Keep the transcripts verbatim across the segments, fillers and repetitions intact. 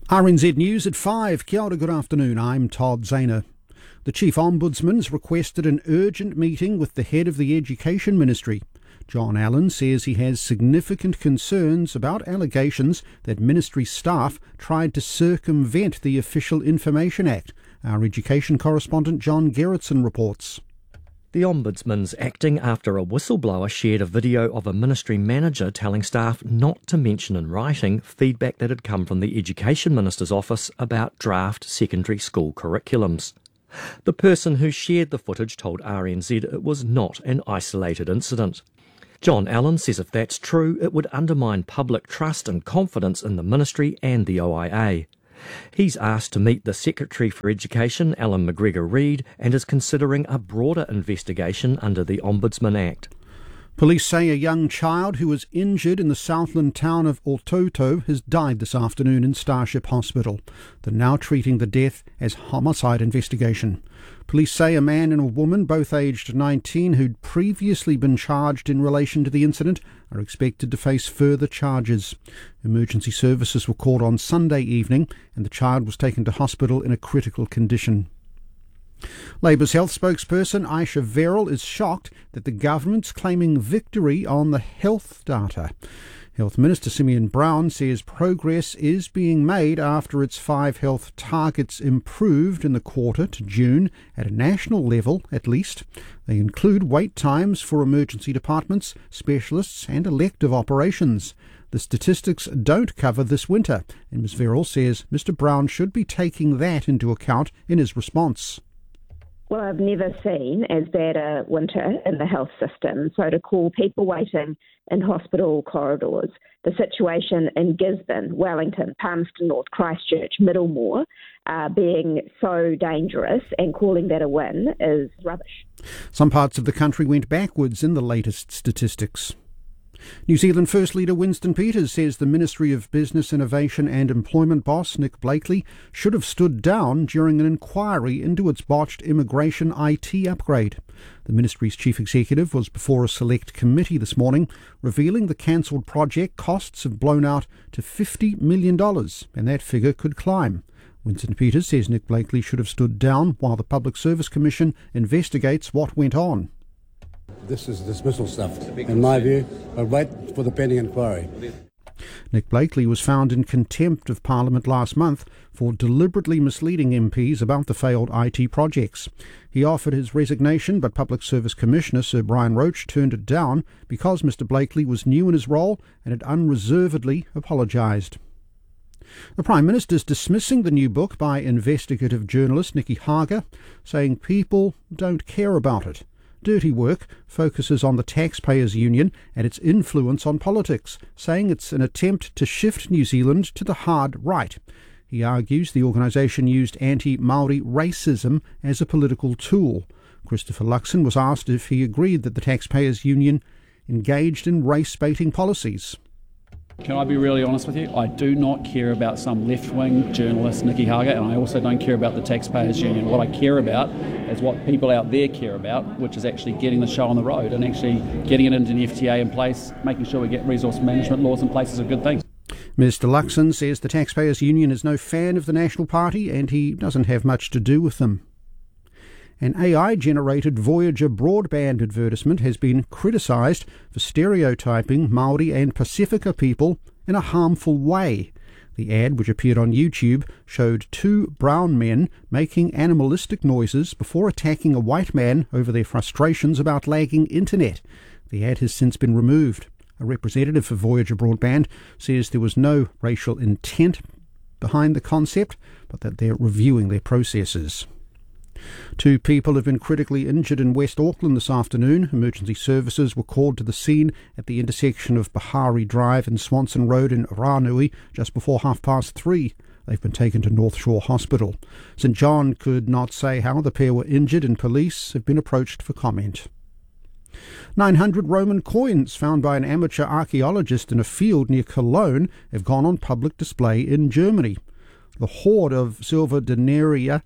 R N Z News at five. Kia ora, good afternoon. I'm Todd Zahner. The Chief Ombudsman's requested an urgent meeting with the head of the Education Ministry. John Allen says he has significant concerns about allegations that ministry staff tried to circumvent the Official Information Act. Our education correspondent John Gerritsen reports. The Ombudsman's acting after a whistleblower shared a video of a ministry manager telling staff not to mention in writing feedback that had come from the Education Minister's office about draft secondary school curriculums. The person who shared the footage told R N Z it was not an isolated incident. John Allen says if that's true, it would undermine public trust and confidence in the ministry and the O I A. He's asked to meet the Secretary for Education, Alan McGregor-Reid, and is considering a broader investigation under the Ombudsman Act. Police say a young child who was injured in the Southland town of Ototo has died this afternoon in Starship Hospital. They're now treating the death as homicide investigation. Police say a man and a woman, both aged nineteen, who'd previously been charged in relation to the incident, are expected to face further charges. Emergency services were called on Sunday evening and the child was taken to hospital in a critical condition. Labour's health spokesperson Aisha Verrall is shocked that the government's claiming victory on the health data. Health Minister Simeon Brown says progress is being made after its five health targets improved in the quarter to June at a national level at least. They include wait times for emergency departments, specialists and elective operations. The statistics don't cover this winter, and Miz Verrall says Mr Brown should be taking that into account in his response. Well, I've never seen as bad a winter in the health system. So to call people waiting in hospital corridors, the situation in Gisborne, Wellington, Palmerston North, Christchurch, Middlemore uh, being so dangerous and calling that a win is rubbish. Some parts of the country went backwards in the latest statistics. New Zealand First Leader Winston Peters says the Ministry of Business, Innovation and Employment boss, Nick Blakely, should have stood down during an inquiry into its botched immigration I T upgrade. The ministry's chief executive was before a select committee this morning, revealing the cancelled project costs have blown out to fifty million dollars, and that figure could climb. Winston Peters says Nick Blakely should have stood down while the Public Service Commission investigates what went on. This is dismissal stuff, in my view, but wait for the pending inquiry. Nick Blakely was found in contempt of Parliament last month for deliberately misleading M Ps about the failed I T projects. He offered his resignation, but Public Service Commissioner Sir Brian Roche turned it down because Mr Blakely was new in his role and had unreservedly apologised. The Prime Minister is dismissing the new book by investigative journalist Nicky Hager, saying people don't care about it. Dirty Work focuses on the Taxpayers Union and its influence on politics, saying it's an attempt to shift New Zealand to the hard right. He argues the organisation used anti-Māori racism as a political tool. Christopher Luxon was asked if he agreed that the Taxpayers Union engaged in race-baiting policies. Can I be really honest with you? I do not care about some left-wing journalist, Nicky Hager, and I also don't care about the Taxpayers Union. What I care about is what people out there care about, which is actually getting the show on the road and actually getting it into the F T A in place, making sure we get resource management laws in place is a good thing. Mister Luxon says the Taxpayers Union is no fan of the National Party and he doesn't have much to do with them. An A I-generated Voyager broadband advertisement has been criticised for stereotyping Māori and Pasifika people in a harmful way. The ad, which appeared on YouTube, showed two brown men making animalistic noises before attacking a white man over their frustrations about lagging internet. The ad has since been removed. A representative for Voyager Broadband says there was no racial intent behind the concept, but that they're reviewing their processes. Two people have been critically injured in West Auckland this afternoon. Emergency services were called to the scene at the intersection of Bahari Drive and Swanson Road in Ranui just before half past three. They've been taken to North Shore Hospital. St John could not say how the pair were injured and police have been approached for comment. nine hundred Roman coins found by an amateur archaeologist in a field near Cologne have gone on public display in Germany. The hoard of silver denarii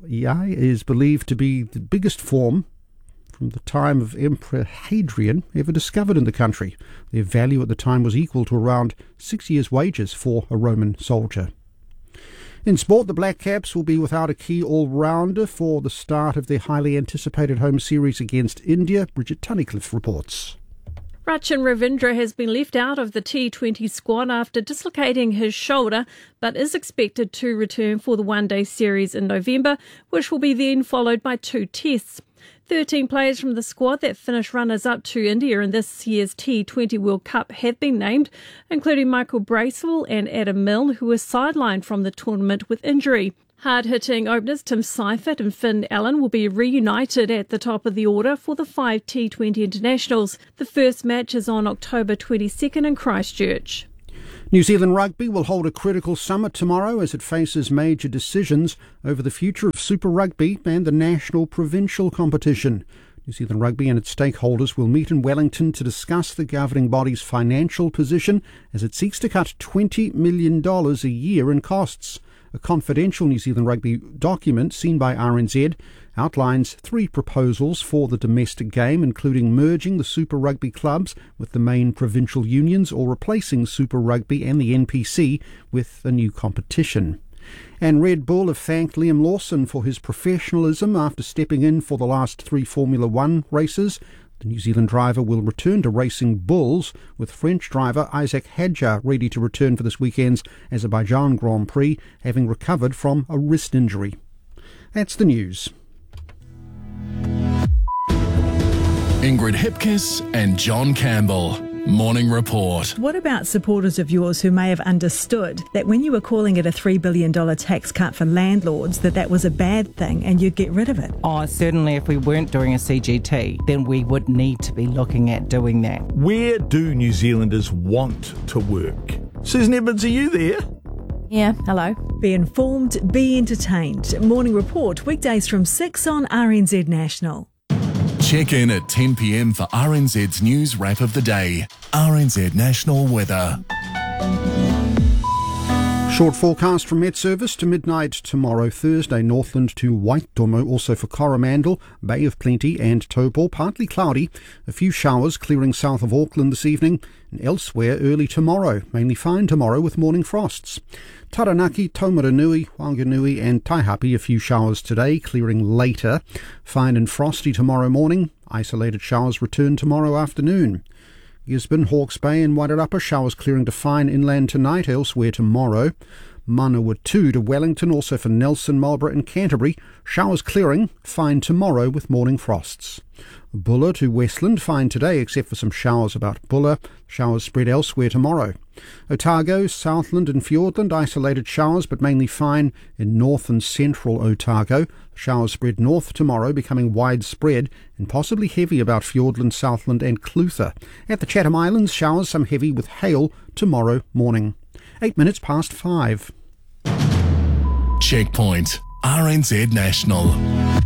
is believed to be the biggest form from the time of Emperor Hadrian ever discovered in the country. Their value at the time was equal to around six years' wages for a Roman soldier. In sport, the Black Caps will be without a key all-rounder for the start of their highly anticipated home series against India. Bridget Tunnicliffe reports. Rachin Ravindra has been left out of the T twenty squad after dislocating his shoulder, but is expected to return for the one-day series in November, which will be then followed by two tests. thirteen players from the squad that finished runners-up to India in this year's T twenty World Cup have been named, including Michael Bracewell and Adam Milne, who were sidelined from the tournament with injury. Hard-hitting openers Tim Seifert and Finn Allen will be reunited at the top of the order for the five T twenty internationals. The first match is on October twenty-second in Christchurch. New Zealand Rugby will hold a critical summit tomorrow as it faces major decisions over the future of Super Rugby and the national provincial competition. New Zealand Rugby and its stakeholders will meet in Wellington to discuss the governing body's financial position as it seeks to cut twenty million dollars a year in costs. A confidential New Zealand Rugby document seen by R N Z outlines three proposals for the domestic game, including merging the Super Rugby clubs with the main provincial unions or replacing Super Rugby and the N P C with a new competition. And Red Bull have thanked Liam Lawson for his professionalism after stepping in for the last three Formula One races. The New Zealand driver will return to racing bulls, with French driver Isaac Hadjar ready to return for this weekend's Azerbaijan Grand Prix, having recovered from a wrist injury. That's the news. Ingrid Hipkiss and John Campbell. Morning Report. What about supporters of yours who may have understood that when you were calling it a three billion dollars tax cut for landlords, that that was a bad thing and you'd get rid of it? Oh, certainly if we weren't doing a C G T, then we would need to be looking at doing that. Where do New Zealanders want to work? Susan Evans, are you there? Yeah, hello. Be informed, be entertained. Morning Report, weekdays from six on R N Z National. Check in at ten p m for R N Z's news wrap of the day. R N Z National Weather. Short forecast from Met Service to midnight tomorrow, Thursday, Northland to Waitomo, also for Coromandel, Bay of Plenty and Taupo, partly cloudy, a few showers clearing south of Auckland this evening, and elsewhere early tomorrow, mainly fine tomorrow with morning frosts. Taranaki, Taumaranui, Wanganui and Taihape, a few showers today, clearing later, fine and frosty tomorrow morning, isolated showers return tomorrow afternoon. Gisborne, Hawke's Bay and Wairarapa, showers clearing to fine inland tonight, elsewhere tomorrow. Manawatu to Wellington, also for Nelson, Marlborough and Canterbury, showers clearing, fine tomorrow with morning frosts. Bulla to Westland, fine today except for some showers about Bulla, showers spread elsewhere tomorrow. Otago, Southland and Fiordland, isolated showers but mainly fine in north and central Otago. Showers spread north tomorrow, becoming widespread and possibly heavy about Fiordland, Southland and Clutha. At the Chatham Islands, showers some heavy with hail tomorrow morning. Eight minutes past five. Checkpoint, R N Z National.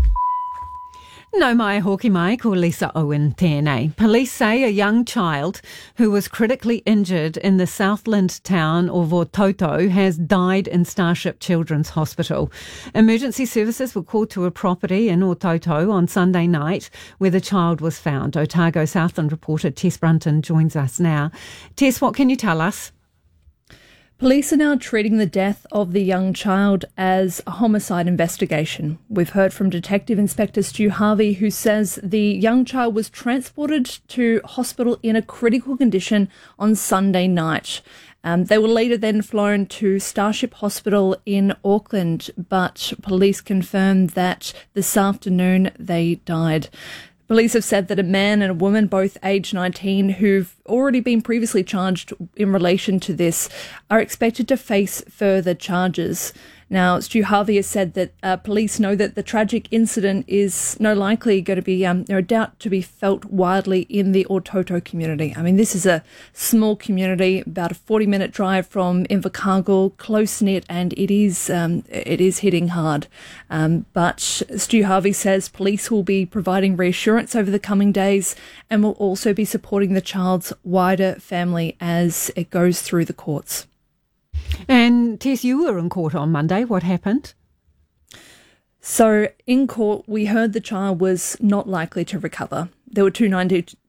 No mai hoki mai ko Lisa Owen tēnei. Police say a young child who was critically injured in the Southland town of Ototo has died in Starship Children's Hospital. Emergency services were called to a property in Ototo on Sunday night where the child was found. Otago Southland reporter Tess Brunton joins us now. Tess, what can you tell us? Police are now treating the death of the young child as a homicide investigation. We've heard from Detective Inspector Stu Harvey, who says the young child was transported to hospital in a critical condition on Sunday night. Um, they were later then flown to Starship Hospital in Auckland, but police confirmed that this afternoon they died. Police have said that a man and a woman, both aged nineteen, who've already been previously charged in relation to this, are expected to face further charges. Now, Stu Harvey has said that uh, police know that the tragic incident is no likely going to be, um, no doubt, to be felt widely in the Ototo community. I mean, this is a small community, about a forty-minute drive from Invercargill, close-knit, and it is um, it is hitting hard. Um, but Stu Harvey says police will be providing reassurance over the coming days and will also be supporting the child's wider family as it goes through the courts. And Tess, you were in court on Monday. What happened? So in court, we heard the child was not likely to recover. There were two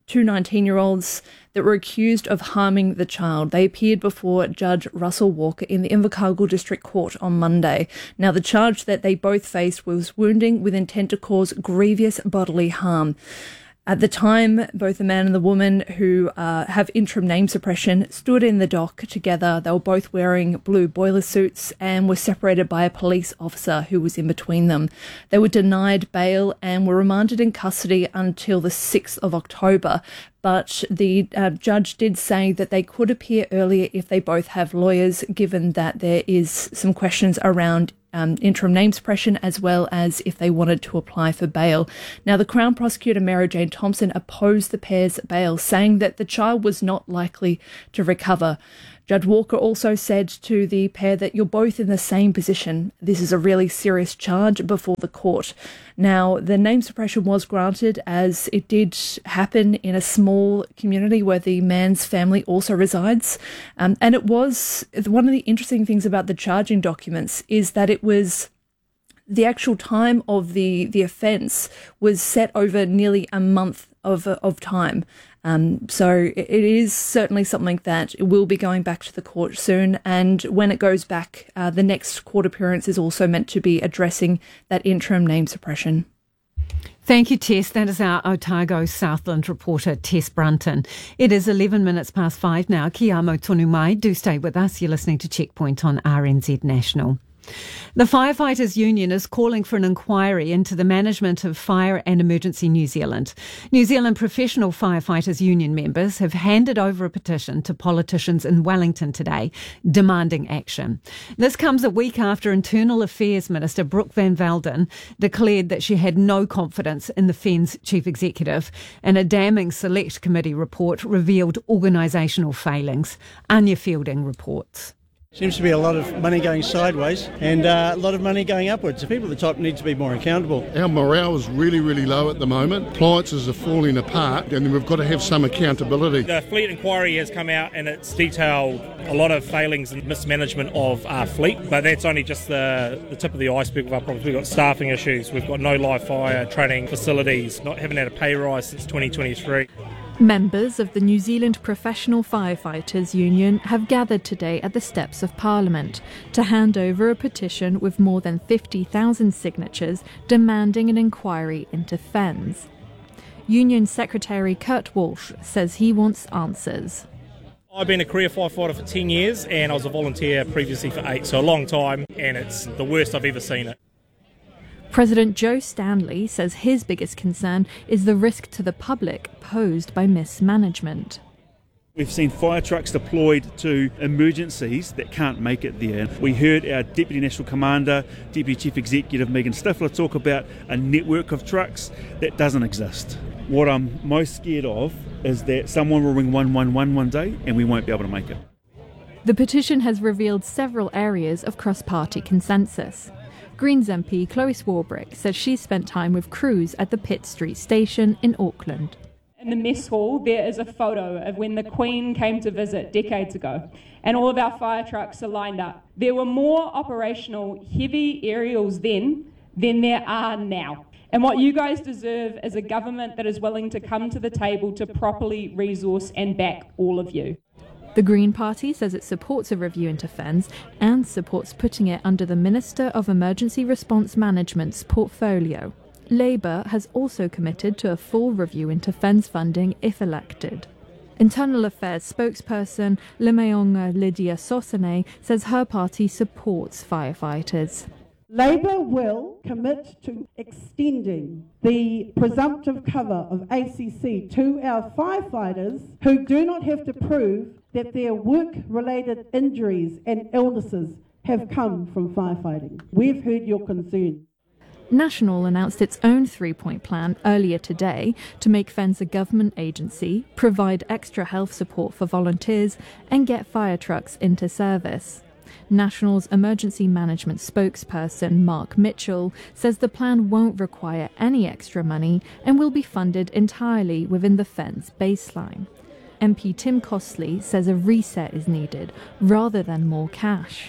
two nineteen-year-olds that were accused of harming the child. They appeared before Judge Russell Walker in the Invercargill District Court on Monday. Now, the charge that they both faced was wounding with intent to cause grievous bodily harm. At the time, both the man and the woman, who uh, have interim name suppression, stood in the dock together. They were both wearing blue boiler suits and were separated by a police officer who was in between them. They were denied bail and were remanded in custody until the sixth of October. But the uh, judge did say that they could appear earlier if they both have lawyers, given that there is some questions around um, interim name suppression, as well as if they wanted to apply for bail. Now, the Crown Prosecutor, Mary Jane Thompson, opposed the pair's bail, saying that the child was not likely to recover. Judge Walker also said to the pair that you're both in the same position. This is a really serious charge before the court. Now, the name suppression was granted as it did happen in a small community where the man's family also resides. Um, and it was one of the interesting things about the charging documents is that it was the actual time of the, the offence was set over nearly a month of, of time. Um, so it is certainly something that will be going back to the court soon. And when it goes back, uh, the next court appearance is also meant to be addressing that interim name suppression. Thank you, Tess. That is our Otago Southland reporter, Tess Brunton. It is eleven minutes past five now. Ki amo tonu mai. Do stay with us. You're listening to Checkpoint on R N Z National. The Firefighters Union is calling for an inquiry into the management of Fire and Emergency New Zealand. New Zealand Professional Firefighters Union members have handed over a petition to politicians in Wellington today, demanding action. This comes a week after Internal Affairs Minister Brooke Van Velden declared that she had no confidence in the F E N Z chief executive, and a damning Select Committee report revealed organisational failings. Anya Fielding reports. Seems to be a lot of money going sideways and uh, a lot of money going upwards. The people at the top need to be more accountable. Our morale is really, really low at the moment. Appliances are falling apart and we've got to have some accountability. The fleet inquiry has come out and it's detailed a lot of failings and mismanagement of our fleet, but that's only just the, the tip of the iceberg of our problems. We've got staffing issues, we've got no live fire training facilities, not having had a pay rise since twenty twenty-three. Members of the New Zealand Professional Firefighters Union have gathered today at the steps of Parliament to hand over a petition with more than fifty thousand signatures demanding an inquiry into F E N Z. Union Secretary Kurt Walsh says he wants answers. I've been a career firefighter for ten years and I was a volunteer previously for eight, so a long time, and it's the worst I've ever seen it. President Joe Stanley says his biggest concern is the risk to the public posed by mismanagement. We've seen fire trucks deployed to emergencies that can't make it there. We heard our Deputy National Commander, Deputy Chief Executive Megan Stifler talk about a network of trucks that doesn't exist. What I'm most scared of is that someone will ring one one one one day and we won't be able to make it. The petition has revealed several areas of cross-party consensus. Greens M P Chloe Swarbrick says she spent time with crews at the Pitt Street station in Auckland. In the mess hall, there is a photo of when the Queen came to visit decades ago, and all of our fire trucks are lined up. There were more operational heavy aerials then than there are now. And what you guys deserve is a government that is willing to come to the table to properly resource and back all of you. The Green Party says it supports a review into F E N Z and supports putting it under the Minister of Emergency Response Management's portfolio. Labour has also committed to a full review into F E N Z funding if elected. Internal Affairs spokesperson Lemeonga Lydia Sosane says her party supports firefighters. Labour will commit to extending the presumptive cover of A C C to our firefighters who do not have to prove that their work-related injuries and illnesses have come from firefighting. We've heard your concerns. National announced its own three-point plan earlier today to make F E N Z a government agency, provide extra health support for volunteers and get fire trucks into service. National's emergency management spokesperson Mark Mitchell says the plan won't require any extra money and will be funded entirely within the F E N Z baseline. M P Tim Costley says a reset is needed rather than more cash.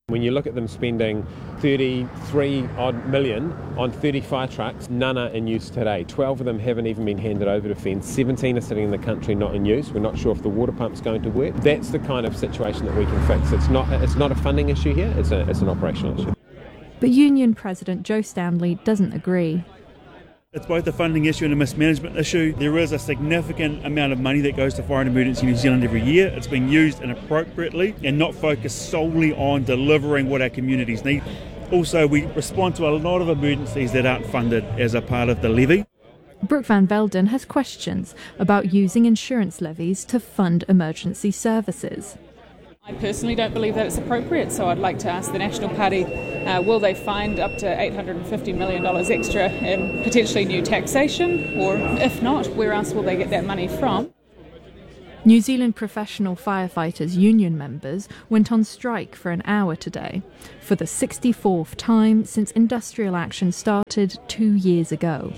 When you look at them spending thirty-three odd million on thirty fire trucks, none are in use today. twelve of them haven't even been handed over to Fence. seventeen are sitting in the country not in use. We're not sure if the water pump's going to work. That's the kind of situation that we can fix. It's not it's not a funding issue here, it's, a, it's an operational issue. But Union President Joe Stanley doesn't agree. It's both a funding issue and a mismanagement issue. There is a significant amount of money that goes to Fire and Emergency New Zealand every year. It's being used inappropriately and not focused solely on delivering what our communities need. Also, we respond to a lot of emergencies that aren't funded as a part of the levy. Brooke Van Velden has questions about using insurance levies to fund emergency services. I personally don't believe that it's appropriate, so I'd like to ask the National Party, uh, will they find up to eight hundred fifty million dollars extra in potentially new taxation, or if not, where else will they get that money from? New Zealand Professional Firefighters Union members went on strike for an hour today, for the sixty-fourth time since industrial action started two years ago.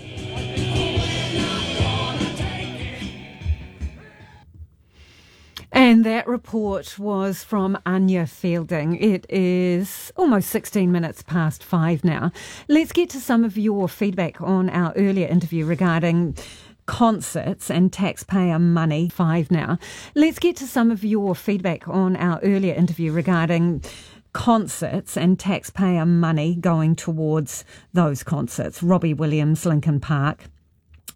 And that report was from Anya Fielding. It is almost sixteen minutes past five now. Let's get to some of your feedback on our earlier interview regarding concerts and taxpayer money. Five now. Let's get to some of your feedback on our earlier interview regarding concerts and taxpayer money going towards those concerts. Robbie Williams, Linkin Park.